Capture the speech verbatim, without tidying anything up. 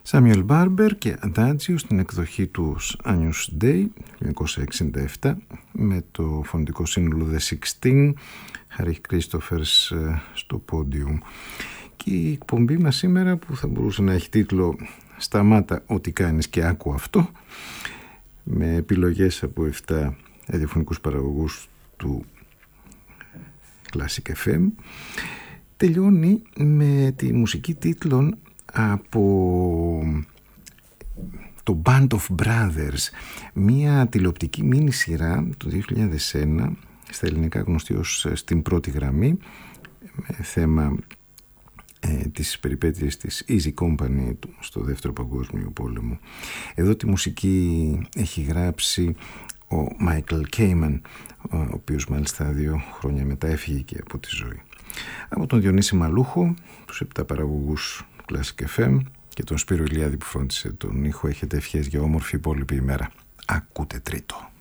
Samuel Barber και Adagio στην εκδοχή του Agnus Dei χίλια εννιακόσια εξήντα επτά με το φωνητικό σύνολο The Sixteen, Harry Christophers στο πόντιουμ. Και η εκπομπή μας σήμερα, που θα μπορούσε να έχει τίτλο «Σταμάτα ό,τι κάνεις και άκου αυτό», με επιλογές από επτά ραδιοφωνικούς παραγωγούς του Classic εφ εμ, τελειώνει με τη μουσική τίτλων από το Band of Brothers, μια τηλεοπτική μίνι σειρά του δύο χιλιάδες ένα, στα ελληνικά γνωστή ως «Στην πρώτη γραμμή», με θέμα ε, τις περιπέτειες της Easy Company στο δεύτερο παγκόσμιο πόλεμο. Εδώ τη μουσική έχει γράψει ο Michael Kamen, ο οποίος μάλιστα δύο χρόνια μετά έφυγε και από τη ζωή. Από τον Διονύση Μαλούχο, τους επτά παραγωγούς του Classic εφ εμ και τον Σπύρο Ηλιάδη που φρόντισε τον ήχο, έχετε ευχές για όμορφη υπόλοιπη ημέρα. Ακούτε τρίτο.